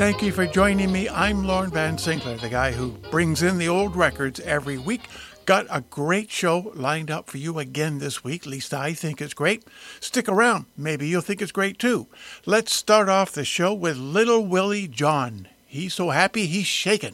Thank you for joining me. I'm Lorne Van Sinclair, the guy who brings in the old records every week. Got a great show lined up for you again this week. At least I think it's great. Stick around. Maybe you'll think it's great too. Let's start off the show with Little Willie John. He's so happy he's shaking.